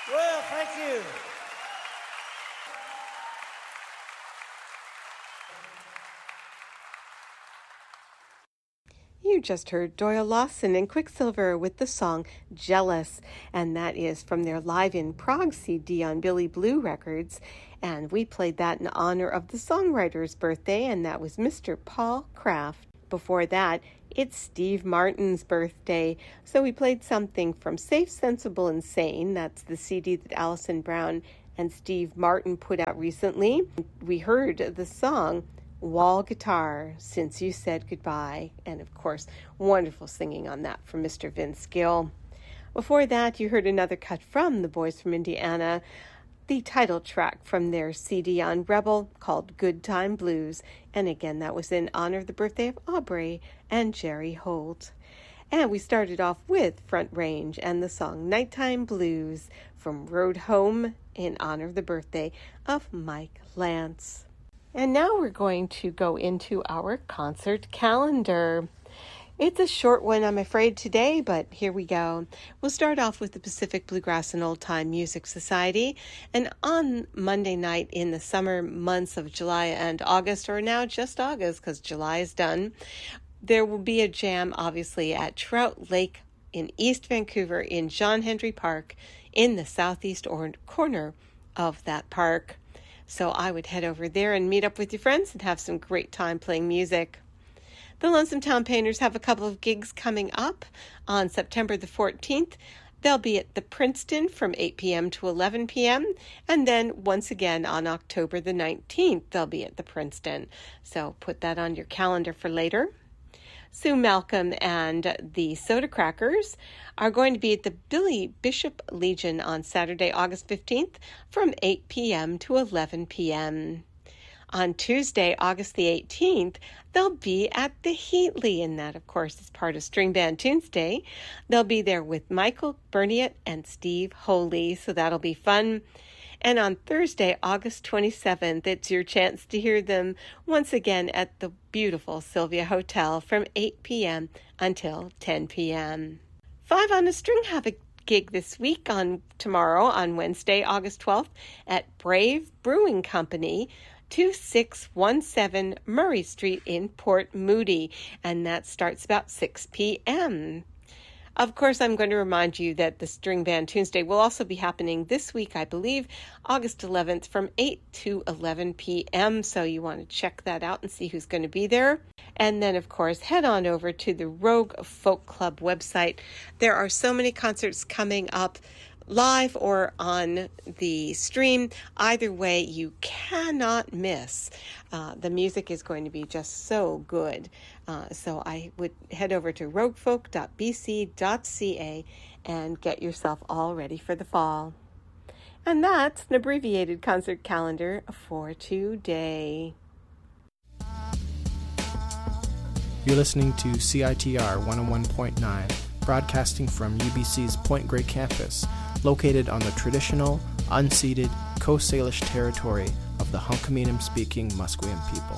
Well, thank you. You just heard Doyle Lawson and Quicksilver with the song Jealous, and that is from their Live in Prague CD on Billy Blue Records, and we played that in honor of the songwriter's birthday, and that was Mr. Paul Kraft. Before that, it's Steve Martin's birthday, so we played something from Safe, Sensible, and Sane. That's the CD that Alison Brown and Steve Martin put out recently. We heard the song Wall Guitar, Since You Said Goodbye, and of course, wonderful singing on that from Mr. Vince Gill. Before that, you heard another cut from the Boys from Indiana, the title track from their CD on Rebel called Good Time Blues, and again, that was in honor of the birthday of Aubrey and Jerry Holt. And we started off with Front Range and the song Nighttime Blues from Road Home in honor of the birthday of Mike Lance. And now we're going to go into our concert calendar. It's a short one, I'm afraid, today, but here we go. We'll start off with the Pacific Bluegrass and Old Time Music Society. And on Monday night in the summer months of July and August, or now just August because July is done, there will be a jam, obviously, at Trout Lake in East Vancouver in John Henry Park in the southeast corner of that park. So I would head over there and meet up with your friends and have some great time playing music. The Lonesome Town Painters have a couple of gigs coming up on September the 14th. They'll be at the Princeton from 8 p.m. to 11 p.m. And then once again on October the 19th, they'll be at the Princeton. So put that on your calendar for later. Sue Malcolm and the Soda Crackers are going to be at the Billy Bishop Legion on Saturday, August 15th from 8 p.m. to 11 p.m. On Tuesday, August the 18th, they'll be at the Heatley, and that, of course, is part of String Band Tunes Day. They'll be there with Michael Berniot and Steve Holy, so that'll be fun. And on Thursday, August 27th, it's your chance to hear them once again at the beautiful Sylvia Hotel from 8 p.m. until 10 p.m. Five on a String have a gig this week tomorrow on Wednesday, August 12th at Brave Brewing Company, 2617 Murray Street in Port Moody, and that starts about 6 p.m. Of course, I'm going to remind you that the String Band Tunes Day will also be happening this week, I believe, August 11th from 8 to 11 p.m., so you want to check that out and see who's going to be there. And then, of course, head on over to the Rogue Folk Club website. There are so many concerts coming up live or on the stream. Either way, you cannot miss. The music is going to be just so good. So I would head over to roguefolk.bc.ca and get yourself all ready for the fall. And that's an abbreviated concert calendar for today. You're listening to CITR 101.9, broadcasting from UBC's Point Grey campus, located on the traditional, unceded Coast Salish territory of the Hunkaminam-speaking Musqueam people.